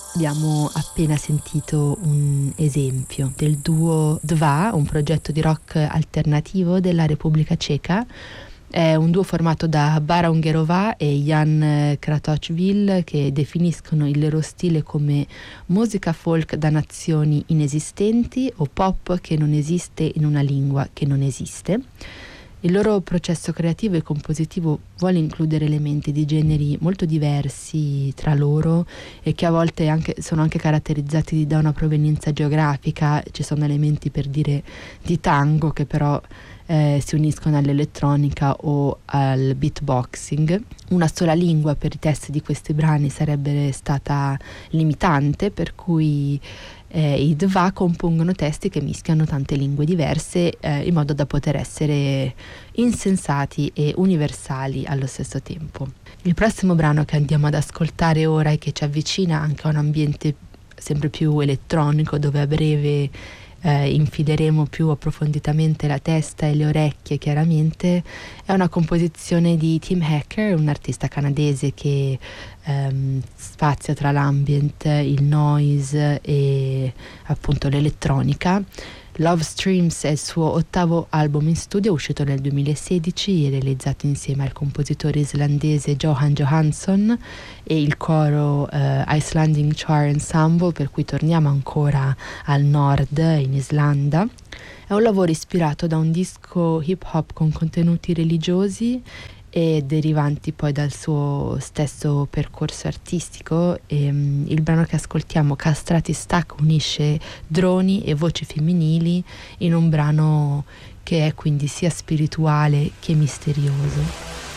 Abbiamo appena sentito un esempio del duo Dva, un progetto di rock alternativo della Repubblica Ceca. È un duo formato da Bara Ungerova e Jan Kratochvil, che definiscono il loro stile come musica folk da nazioni inesistenti o pop che non esiste in una lingua che non esiste. Il loro processo creativo e compositivo vuole includere elementi di generi molto diversi tra loro e che a volte sono anche caratterizzati da una provenienza geografica. Ci sono elementi, per dire, di tango che però si uniscono all'elettronica o al beatboxing. Una sola lingua per i testi di questi brani sarebbe stata limitante, per cui i Dva compongono testi che mischiano tante lingue diverse in modo da poter essere insensati e universali allo stesso tempo. Il prossimo brano che andiamo ad ascoltare ora e che ci avvicina anche a un ambiente sempre più elettronico, dove a breve infileremo più approfonditamente la testa e le orecchie, chiaramente, è una composizione di Tim Hacker, un artista canadese che spazia tra l'ambient, il noise e appunto l'elettronica. Love Streams è il suo ottavo album in studio, uscito nel 2016 e realizzato insieme al compositore islandese Johan Johansson e il coro Icelandic Choir Ensemble, per cui torniamo ancora al nord, in Islanda. È un lavoro ispirato da un disco hip hop con contenuti religiosi e derivanti poi dal suo stesso percorso artistico. Il brano che ascoltiamo, Castrati Stack, unisce droni e voci femminili in un brano che è quindi sia spirituale che misterioso.